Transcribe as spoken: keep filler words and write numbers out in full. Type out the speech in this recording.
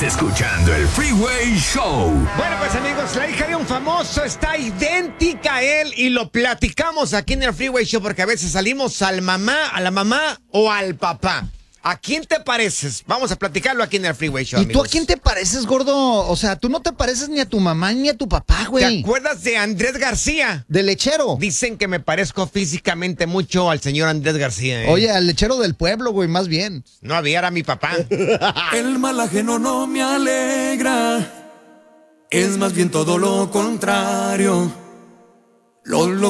Estás escuchando el Freeway Show. Bueno, pues amigos, la hija de un famoso está idéntica a él y lo platicamos aquí en el Freeway Show porque a veces salimos al mamá, a la mamá o al papá. ¿A quién te pareces? Vamos a platicarlo aquí en el Freeway Show, ¿Y amigos. tú a quién te pareces, gordo? O sea, tú no te pareces ni a tu mamá ni a tu papá, güey. ¿Te acuerdas de Andrés García? ¿De lechero? Dicen que me parezco físicamente mucho al señor Andrés García, ¿eh? Oye, al lechero del pueblo, güey, más bien. No había, era mi papá. El mal ajeno no me alegra, es más bien todo lo contrario. Lo, lo